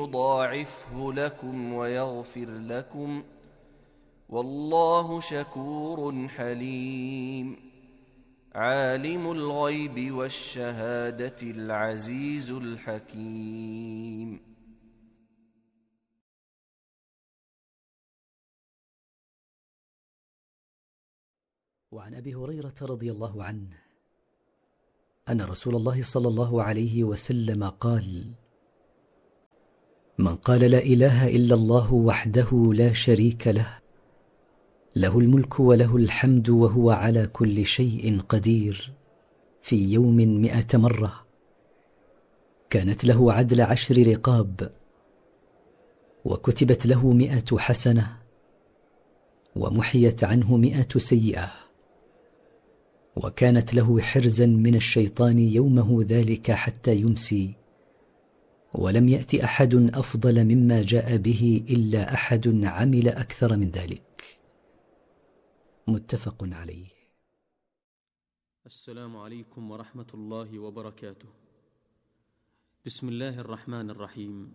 يضاعفه لكم ويغفر لكم، والله شكور حليم. عالم الغيب والشهادة العزيز الحكيم. وعن أبي هريرة رضي الله عنه أن رسول الله صلى الله عليه وسلم قال: من قال لا إله إلا الله وحده لا شريك له، له الملك وله الحمد وهو على كل شيء قدير، في يوم 100 مرة، كانت له عدل 10 رقاب، وكتبت له 100 حسنة، ومحيت عنه 100 سيئة، وكانت له حرزا من الشيطان يومه ذلك حتى يمسي، ولم يأت أحد أفضل مما جاء به إلا أحد عمل أكثر من ذلك. متفق عليه. السلام عليكم ورحمة الله وبركاته. بسم الله الرحمن الرحيم.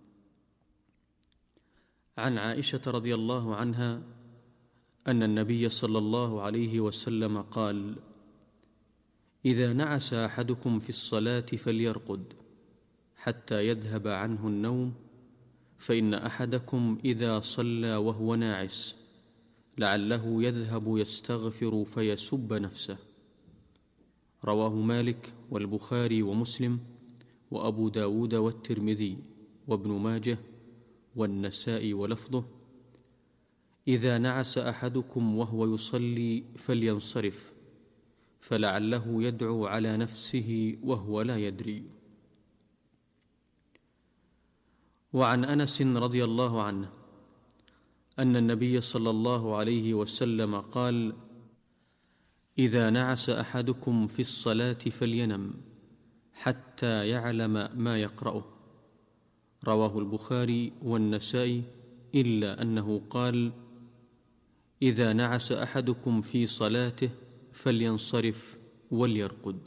عن عائشة رضي الله عنها أن النبي صلى الله عليه وسلم قال: إذا نعس أحدكم في الصلاة فليرقد حتى يذهب عنه النوم، فإن أحدكم إذا صلى وهو ناعس لعله يذهب يستغفر فيسب نفسه. رواه مالك والبخاري ومسلم وأبو داود والترمذي وابن ماجه والنسائي ولفظه: إذا نعس أحدكم وهو يصلي فلينصرف، فلعله يدعو على نفسه وهو لا يدري. وعن أنس رضي الله عنه أن النبي صلى الله عليه وسلم قال: إذا نعس أحدكم في الصلاة فلينم حتى يعلم ما يقرأه. رواه البخاري والنسائي، إلا أنه قال: إذا نعس أحدكم في صلاته فلينصرف وليرقد.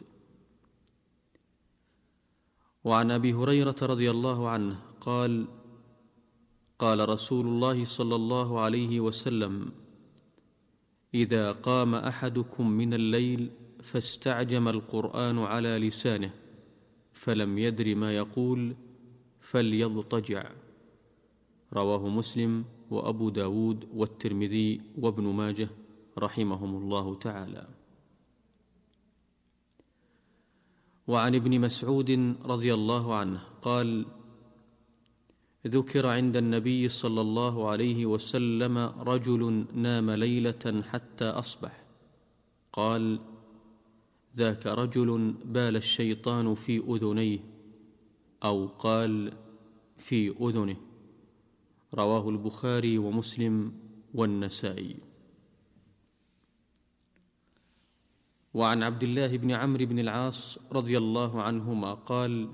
وعن أبي هريرة رضي الله عنه قال: قال رسول الله صلى الله عليه وسلم: إذا قام أحدكم من الليل فاستعجم القرآن على لسانه فلم يدر ما يقول فليضطجع. رواه مسلم وأبو داود والترمذي وابن ماجه رحمهم الله تعالى. وعن ابن مسعود رضي الله عنه قال: ذكر عند النبي صلى الله عليه وسلم رجل نام ليلة حتى أصبح، قال: ذاك رجل بال الشيطان في أذنيه، أو قال في أذنه. رواه البخاري ومسلم والنسائي. وعن عبد الله بن عمرو بن العاص رضي الله عنهما قال: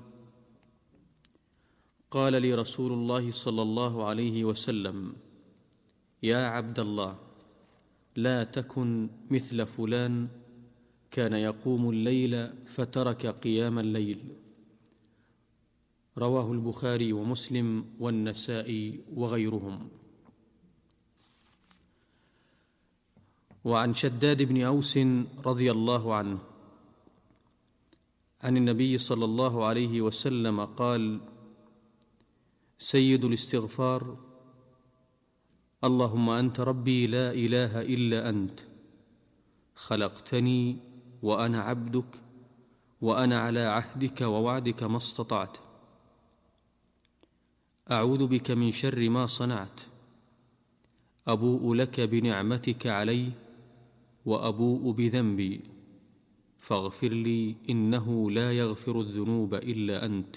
قال لي رسول الله صلى الله عليه وسلم: يا عبد الله، لا تكن مثل فلان كان يقوم الليل فترك قيام الليل. رواه البخاري ومسلم والنسائي وغيرهم. وعن شداد بن أوس رضي الله عنه عن النبي صلى الله عليه وسلم قال: سيد الاستغفار: اللهم أنت ربي لا إله إلا أنت، خلقتني وأنا عبدك، وأنا على عهدك ووعدك ما استطعت، أعوذ بك من شر ما صنعت، أبوء لك بنعمتك علي وأبوء بذنبي، فاغفر لي إنه لا يغفر الذنوب إلا أنت.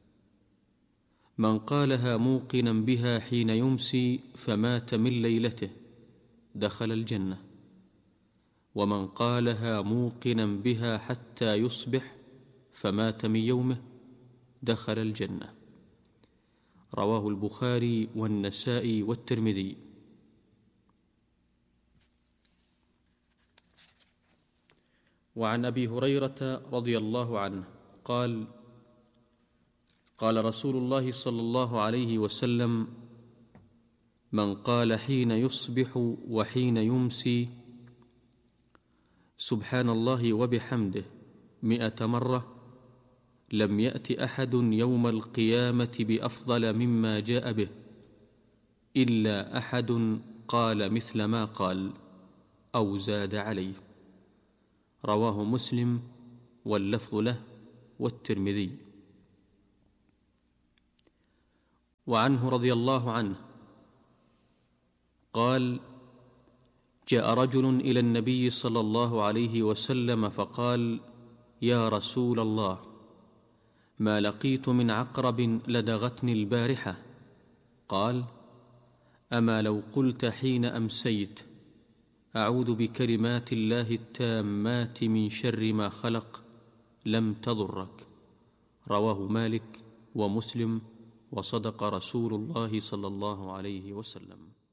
من قالها موقنا بها حين يمسي فمات من ليلته دخل الجنة، ومن قالها موقنا بها حتى يصبح فمات من يومه دخل الجنة. رواه البخاري والنسائي والترمذي. وعن أبي هريرة رضي الله عنه قال: قال رسول الله صلى الله عليه وسلم: من قال حين يصبح وحين يمسي سبحان الله وبحمده 100 مرة لم يأت أحد يوم القيامة بأفضل مما جاء به إلا أحد قال مثل ما قال أو زاد عليه. رواه مسلم واللفظ له والترمذي. وعنه رضي الله عنه قال: جاء رجل إلى النبي صلى الله عليه وسلم فقال: يا رسول الله، ما لقيت من عقرب لدغتني البارحة. قال: أما لو قلت حين أمسيت أعوذ بكلمات الله التامات من شر ما خلق لم تضرك. رواه مالك ومسلم، وصدق رسول الله صلى الله عليه وسلم.